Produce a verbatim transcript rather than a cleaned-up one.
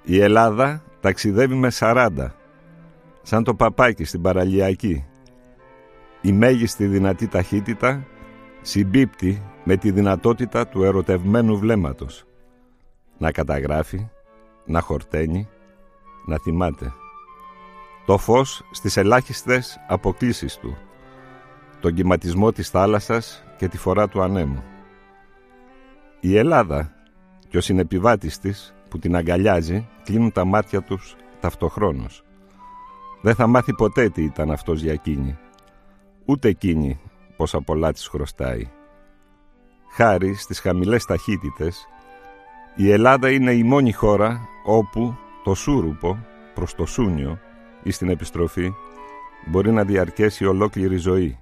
Η Ελλάδα ταξιδεύει με σαράντα, σαν το παπάκι στην παραλιακή. Η μέγιστη δυνατή ταχύτητα συμπίπτει με τη δυνατότητα του ερωτευμένου βλέμματος. Να καταγράφει, να χορταίνει, να θυμάται. Το φως στις ελάχιστες αποκλίσεις του, τον κυματισμό της θάλασσας και τη φορά του ανέμου. Η Ελλάδα και ο συνεπιβάτης της που την αγκαλιάζει κλείνουν τα μάτια τους ταυτοχρόνως. Δεν θα μάθει ποτέ τι ήταν αυτός για εκείνη, ούτε εκείνη πόσα πολλά της χρωστάει. Χάρη στις χαμηλές ταχύτητες, η Ελλάδα είναι η μόνη χώρα όπου το σούρουπο προς το σούνιο ή στην επιστροφή μπορεί να διαρκέσει ολόκληρη ζωή.